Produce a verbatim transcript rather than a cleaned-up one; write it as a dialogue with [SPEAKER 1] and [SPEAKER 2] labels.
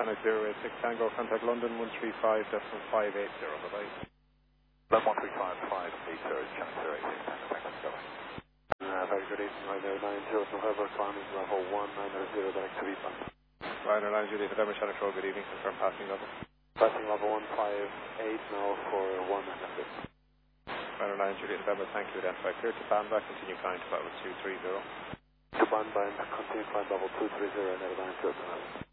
[SPEAKER 1] Channel zero eight six Tango, contact London one three five decimal five eight zero, bye-bye.
[SPEAKER 2] London one three five five eight zero, Channel zero eight six Tango, thanks, bye-bye. Uh, very good evening, Ryanair nine zero, November, climbing level one nine zero, direct to V-Pan.
[SPEAKER 1] Ryanair nine zero, November, Channel four, good evening, confirm passing level.
[SPEAKER 2] Passing level one five eight now for one and a bit.
[SPEAKER 1] Ryanair nine zero, November, thank you, identify clear to Bandai, continue flying to level two three zero.
[SPEAKER 2] To Bandai, continue climb level two three zero, Ryanair nine zero.